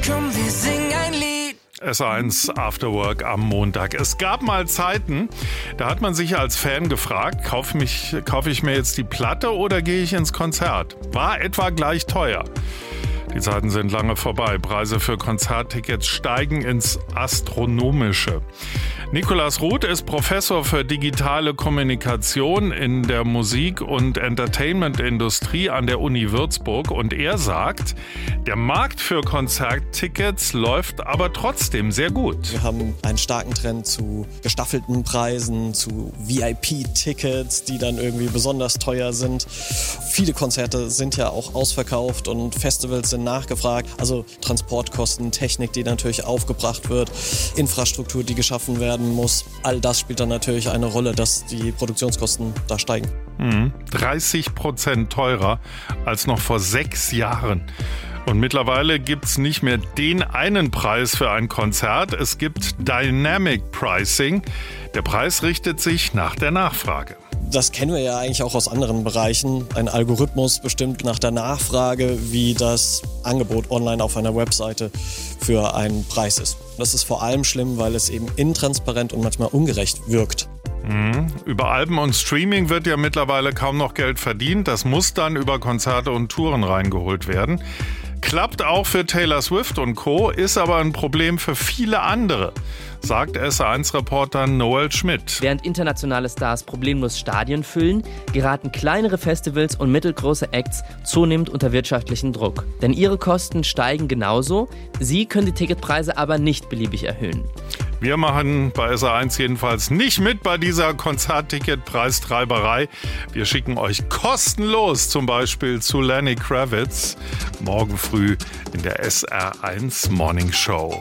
Komm, wir singen ein Lied. SR1 After Work am Montag. Es gab mal Zeiten, da hat man sich als Fan gefragt, kaufe ich mir jetzt die Platte oder gehe ich ins Konzert? War etwa gleich teuer. Die Zeiten sind lange vorbei. Preise für Konzerttickets steigen ins Astronomische. Nikolaus Ruth ist Professor für digitale Kommunikation in der Musik- und Entertainment-Industrie an der Uni Würzburg. Und er sagt, der Markt für Konzerttickets läuft aber trotzdem sehr gut. Wir haben einen starken Trend zu gestaffelten Preisen, zu VIP-Tickets, die dann irgendwie besonders teuer sind. Viele Konzerte sind ja auch ausverkauft und Festivals sind nachgefragt. Also Transportkosten, Technik, die natürlich aufgebracht wird, Infrastruktur, die geschaffen werden muss. All das spielt dann natürlich eine Rolle, dass die Produktionskosten da steigen. 30% teurer als noch vor 6 Jahren. Und mittlerweile gibt es nicht mehr den einen Preis für ein Konzert. Es gibt Dynamic Pricing. Der Preis richtet sich nach der Nachfrage. Das kennen wir ja eigentlich auch aus anderen Bereichen. Ein Algorithmus bestimmt nach der Nachfrage, wie das Angebot online auf einer Webseite für einen Preis ist. Das ist vor allem schlimm, weil es eben intransparent und manchmal ungerecht wirkt. Über Alben und Streaming wird ja mittlerweile kaum noch Geld verdient. Das muss dann über Konzerte und Touren reingeholt werden. Klappt auch für Taylor Swift und Co., ist aber ein Problem für viele andere, sagt SR1-Reporter Noel Schmidt. Während internationale Stars problemlos Stadien füllen, geraten kleinere Festivals und mittelgroße Acts zunehmend unter wirtschaftlichen Druck. Denn ihre Kosten steigen genauso, sie können die Ticketpreise aber nicht beliebig erhöhen. Wir machen bei SR1 jedenfalls nicht mit bei dieser Konzertticketpreistreiberei. Wir schicken euch kostenlos zum Beispiel zu Lenny Kravitz morgen früh in der SR1 Morning Show.